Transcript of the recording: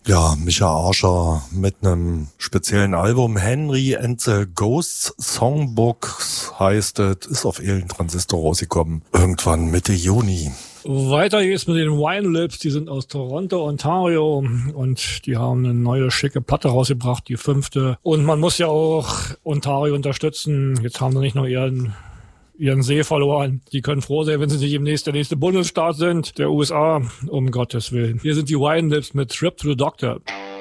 Ja, Micha Arscher mit einem speziellen Album. Henry and the Ghosts Songbooks heißt es, ist auf Elen Transistor rausgekommen. Irgendwann Mitte Juni. Weiter geht's mit den Wine Lips, die sind aus Toronto, Ontario und die haben eine neue schicke Platte rausgebracht, die 5. Und man muss ja auch Ontario unterstützen. Jetzt haben sie nicht nur ihren See verloren. Die können froh sein, wenn sie nicht der nächste Bundesstaat sind, der USA. Um Gottes Willen. Hier sind die Wine Lips mit Trip to the Doctor.